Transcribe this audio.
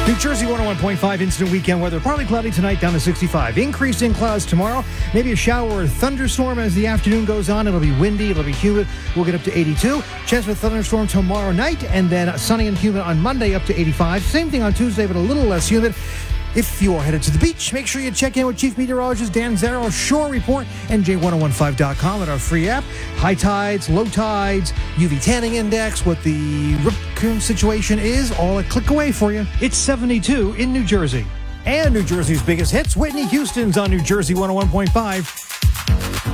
New Jersey 101.5 instant weekend weather. Partly cloudy tonight, down to 65. Increasing clouds tomorrow. Maybe a shower or a thunderstorm as the afternoon goes on. It'll be windy. It'll be humid. We'll get up to 82. Chance for a thunderstorm tomorrow night. And then sunny and humid on Monday, up to 85. Same thing on Tuesday, but a little less humid. If you are headed to the beach, make sure you check in with Chief Meteorologist Dan Zero, Shore Report, NJ1015.com at our free app. High tides, low tides, UV tanning index, what the rip current situation is, all a click away for you. It's 72 in New Jersey. And New Jersey's biggest hits, Whitney Houston's on New Jersey 101.5.